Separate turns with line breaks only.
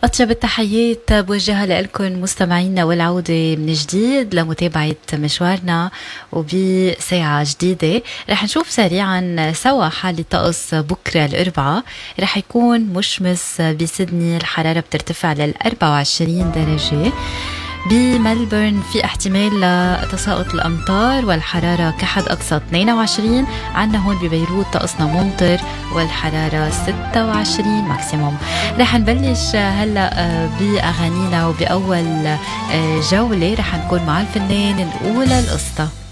أطيب التحيات بوجهها لكم مستمعينا، والعودة من جديد لمتابعة مشوارنا وبساعة جديدة. رح نشوف سريعا سوا حالة طقس بكرة الأربعاء. رح يكون مشمس بسيدني، الحرارة بترتفع لل 24 درجة. بملبورن في احتمال لتساقط الأمطار والحرارة كحد أقصى 22. عنا هون ببيروت طقسنا ممطر والحرارة 26 ماكسيموم. رح نبلش هلأ بأغانينا، وبأول جولة رح نكون مع الفنان الأولى القسطى.